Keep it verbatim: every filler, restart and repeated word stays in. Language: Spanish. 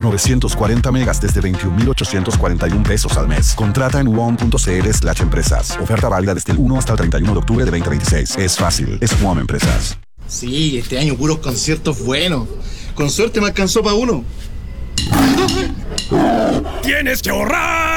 novecientos cuarenta megas desde veintiún mil ochocientos cuarenta y un pesos al mes. Contrata en W O M punto C L slash empresas. Oferta válida desde el uno hasta el treinta y uno de octubre de veinte veintiséis. Es fácil, es W O M Empresas. Sí, este año puros conciertos buenos. Con suerte me alcanzó para uno. ¡Tienes que ahorrar!